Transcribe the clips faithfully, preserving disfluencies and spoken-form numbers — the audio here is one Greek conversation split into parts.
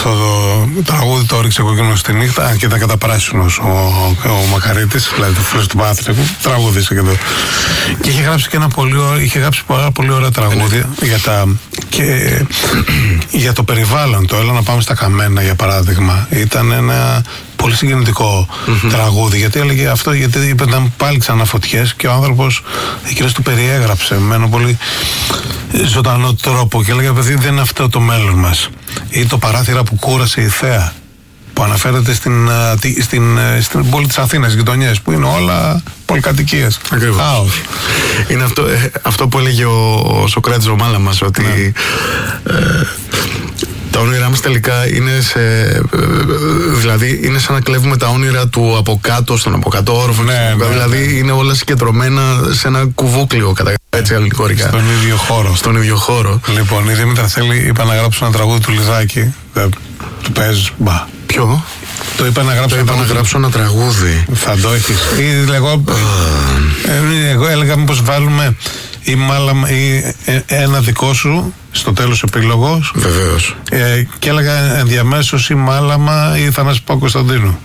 αυτό το τραγούδι το «Ρίξε κόκκινο στη νύχτα», και ήταν καταπράσινος ο, ο, ο Μακαρίτης, δηλαδή το φίλος του Πάθρικου, τραγούδισε και το. Και είχε γράψει και ένα πολύ, είχε γράψει πάρα πολύ ωραία τραγούδια για, τα, και, για το περιβάλλον. Το «Έλα να πάμε στα καμένα», για παράδειγμα, ήταν ένα πολύ συγκινητικό mm-hmm. τραγούδι, γιατί έλεγε αυτό, γιατί ήταν πάλι ξανά φωτιές και ο άνθρωπος εκείνος του περιέγραψε με ένα πολύ ζωντανό τρόπο και έλεγε, παιδί, δεν είναι αυτό το μέλλον μας. Ή το «Παράθυρα που κούρασε η θέα», που αναφέρεται στην, στην, στην πόλη της Αθήνας, γειτονιές, που είναι όλα πολυκατοικίες. Ακριβώς. Χάος. Είναι αυτό, αυτό που έλεγε ο, ο Σοκράτης ο Μάλαμας, ότι ναι. ε, τα όνειρά μας τελικά είναι σε, δηλαδή είναι σαν να κλέβουμε τα όνειρα του από κάτω στον από κάτω όροφο. Ναι, ναι, δηλαδή ναι. είναι όλα συγκεντρωμένα σε ένα κουβούκλιο, κατά έτσι αλληλικορικά. Στον ίδιο χώρο. Στον ίδιο χώρο. Λοιπόν, η Δήμητρα θέλει, είπα να γράψω ένα τραγούδι του Λιδάκη. Του παίζει, μπα. Ποιο? Το είπα να γράψω, το είπα να γράψω ένα τραγούδι. Θα το έχεις. Ή εγώ, ε, εγώ έλεγα μήπως βάλουμε ή, μάλαμα, ή ε, ένα δικό σου στο τέλος επίλογος. Βεβαίως. Ε, και έλεγα ενδιαμέσως ή Μάλαμα ή Θανάση Κωνσταντίνου.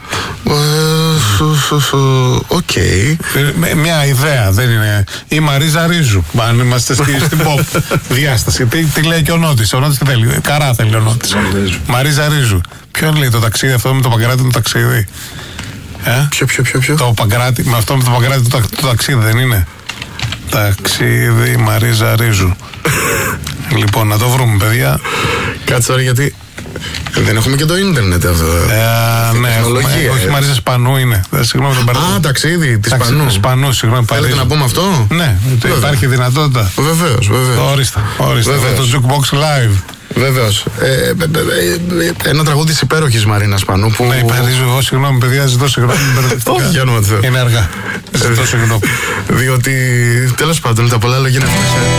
Οκ. Μια ιδέα, δεν είναι. Η Μαρίζα Ρίζου. Αν είμαστε στην pop διάσταση. Τι, τι λέει και ο Νότης. Ο Νότης τι θέλει. Καρά θέλει ο Νότης. Μαρίζα Ρίζου. Ποιο λέει το ταξίδι αυτό με το Παγκράτη, το ταξίδι. Ε? Ποιο, ποιο, ποιο, ποιο. Το Παγκράτη, με αυτό με το Παγκράτη το, το ταξίδι δεν είναι. Ταξίδι Μαρίζα Ρίζου. Λοιπόν, να το βρούμε, παιδιά. Κάτσε τώρα, γιατί δεν έχουμε και το ίντερνετ αυτό. Ε, ναι, έχουμε, όχι, Μαρίζα Σπανού είναι. Συγγνώμη, τον Α, ταξίδι τη Σπανού. Σπανού, συγγνώμη. Θέλετε να πούμε αυτό? Ναι, βέβαια. Υπάρχει δυνατότητα. Βεβαίως, βεβαίως. Ορίστε, ορίστε. Το Jukebox Live. Βεβαίως. Ε, ε, ε, ε, ένα τραγούδι της υπέροχης Μαρίνα Σπανού που. Ναι, υπερδίζω εγώ, συγγνώμη, παιδιά, ζητώ συγγνώμη. Όχι, για όνομα του Θεού. Είναι αργά. Ζητώ συγγνώμη. Διότι τέλος πάντων τα πολλά λόγια είναι.